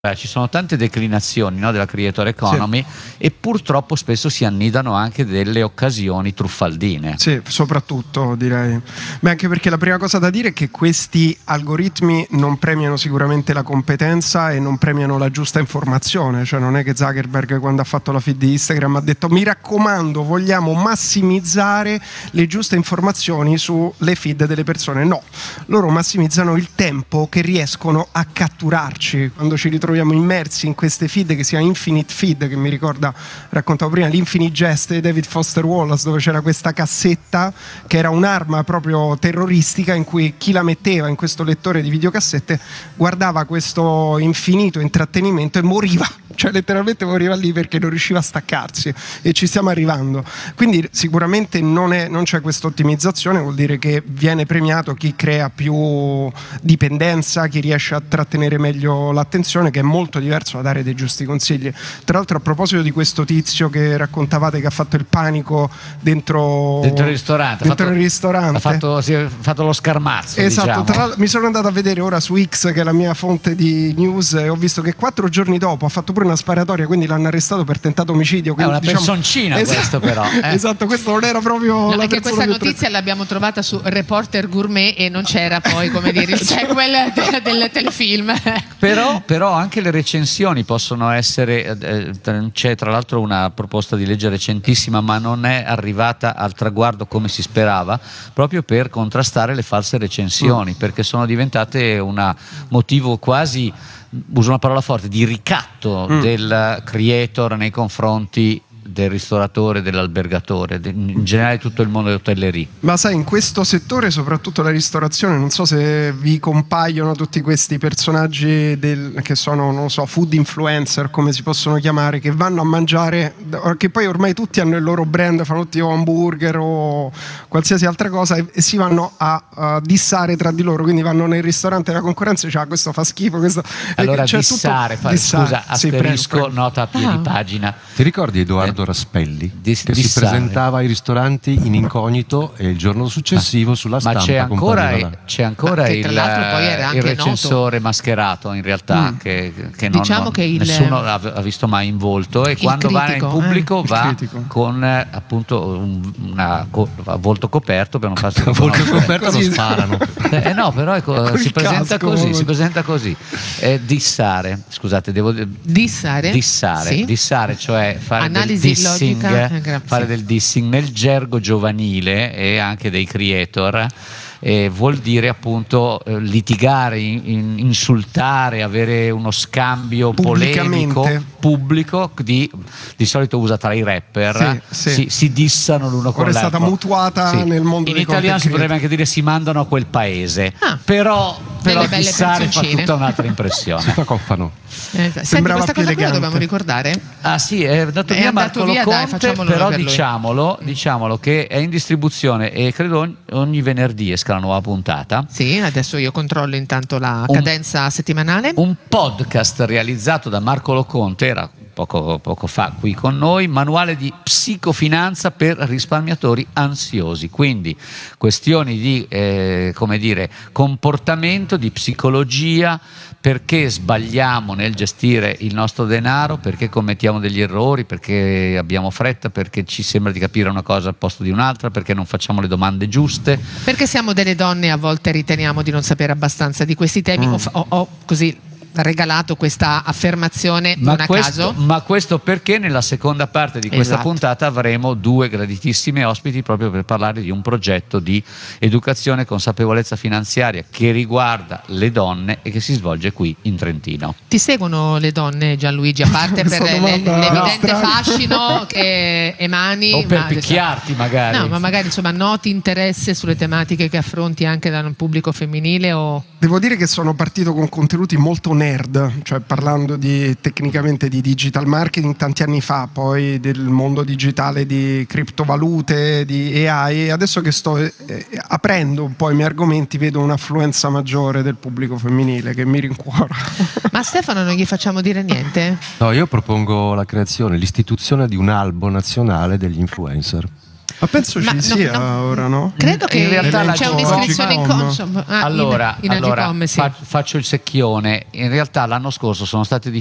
Ci sono tante declinazioni, no, della creator economy, e purtroppo spesso si annidano anche delle occasioni truffaldine. Sì, soprattutto direi. Beh, anche perché la prima cosa da dire è che questi algoritmi non premiano sicuramente la competenza e non premiano la giusta informazione. Cioè non è che Zuckerberg, quando ha fatto la feed di Instagram, ha detto: mi raccomando, vogliamo massimizzare le giuste informazioni sulle feed delle persone. No, loro massimizzano il tempo che riescono a catturarci quando ci ritroviamo immersi in queste feed che si chiama Infinite Feed, che mi ricorda, raccontavo prima, l'Infinite Jest di David Foster Wallace, dove c'era questa cassetta che era un'arma proprio terroristica, in cui chi la metteva in questo lettore di videocassette guardava questo infinito intrattenimento e moriva, cioè letteralmente moriva lì perché non riusciva a staccarsi, e ci stiamo arrivando. Quindi sicuramente non c'è questa ottimizzazione, vuol dire che viene premiato chi crea più dipendenza, chi riesce a trattenere meglio l'attenzione, che è molto diverso da dare dei giusti consigli. Tra l'altro, a proposito di questo tizio che raccontavate che ha fatto il panico dentro il ristorante, ha fatto lo scarmazzo, esatto, diciamo. Tra l'altro mi sono andato a vedere ora su X, che è la mia fonte di news, e ho visto che 4 giorni dopo ha fatto pure una sparatoria, quindi l'hanno arrestato per tentato omicidio. È una personcina, questo però. Esatto, questo non era proprio perché questa notizia l'abbiamo trovata su Reporter Gourmet e non c'era poi, come dire, il sequel del telefilm. Però anche le recensioni possono essere, c'è tra l'altro una proposta di legge recentissima, ma non è arrivata al traguardo come si sperava, proprio per contrastare le false recensioni, perché sono diventate un motivo quasi, uso una parola forte, di ricatto del creator nei confronti del ristoratore, dell'albergatore, in generale tutto il mondo dell'hotellerie. Ma sai, in questo settore, soprattutto la ristorazione, non so se vi compaiono tutti questi personaggi che sono, non so, food influencer, come si possono chiamare, che vanno a mangiare, che poi ormai tutti hanno il loro brand, fanno tutti hamburger o qualsiasi altra cosa, e si vanno a dissare tra di loro, quindi vanno nel ristorante della concorrenza e dicono: questo fa schifo, questo... Allora dissare. Scusa, asterisco, prego. Nota a piedi pagina. Ti ricordi Edoardo Raspelli, che si presentava ai ristoranti in incognito e il giorno successivo sulla stampa? Ma c'è ancora il recensore noto, mascherato, in realtà, che diciamo che nessuno ha visto mai in volto, e quando va in pubblico va con appunto a volto coperto, per non farsi volto coperto non sparano. No, però si presenta così. Dissare, scusate, devo dissare, cioè fare analisi logica, fare del dissing nel gergo giovanile e anche dei creator. Vuol dire appunto litigare, insultare, avere uno scambio polemico pubblico, di solito usa tra i rapper, si dissano l'uno con l'altro. È stata mutuata nel mondo in dei italiano si potrebbe anche dire si mandano a quel paese, però dissare fa tutta un'altra impressione. Si fa cofano. Senti, questa cosa qua la dobbiamo ricordare? Ah sì, è andato via Marco Conte, però diciamolo che è in distribuzione, e credo ogni venerdì esca la nuova puntata. Sì, adesso io controllo intanto la cadenza settimanale. Un podcast realizzato da Marco Loconte, era poco fa qui con noi, manuale di psicofinanza per risparmiatori ansiosi, quindi questioni di comportamento, di psicologia, perché sbagliamo nel gestire il nostro denaro, perché commettiamo degli errori, perché abbiamo fretta, perché ci sembra di capire una cosa al posto di un'altra, perché non facciamo le domande giuste, perché siamo delle donne e a volte riteniamo di non sapere abbastanza di questi temi. Ho così regalato questa affermazione caso. Ma questo perché nella seconda parte di questa puntata avremo 2 graditissime ospiti proprio per parlare di un progetto di educazione e consapevolezza finanziaria che riguarda le donne e che si svolge qui in Trentino. Ti seguono le donne, Gianluigi, a parte per l'evidente fascino che emani, o per picchiarti magari? No, ma magari insomma noti interesse sulle tematiche che affronti anche dal pubblico femminile? O... Devo dire che sono partito con contenuti molto nerd, cioè parlando tecnicamente di digital marketing tanti anni fa, poi del mondo digitale, di criptovalute, di AI. Adesso che sto aprendo un po' i miei argomenti, vedo un'affluenza maggiore del pubblico femminile che mi rincuora. Ma Stefano, non gli facciamo dire niente? No, io propongo l'istituzione di un albo nazionale degli influencer. Ma penso ci sia ora, no? Credo che in realtà c'è un'iscrizione in allora, Agicom, sì. faccio il secchione. In realtà l'anno scorso sono state